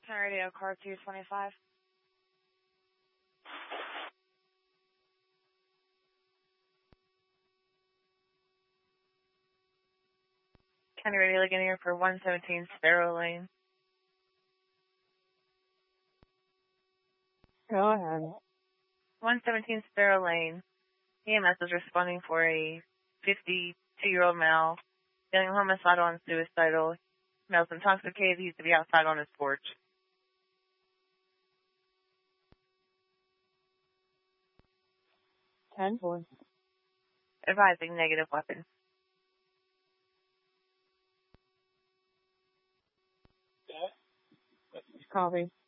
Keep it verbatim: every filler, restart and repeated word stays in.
Turn radio car two twenty-five. County radio looking here for one seventeen Sparrow Lane. Go ahead. one seventeen Sparrow Lane. E M S is responding for a fifty-two-year-old male feeling homicidal and suicidal. Male's intoxicated. He used to be outside on his porch. ten four. Advising negative weapon. Copy.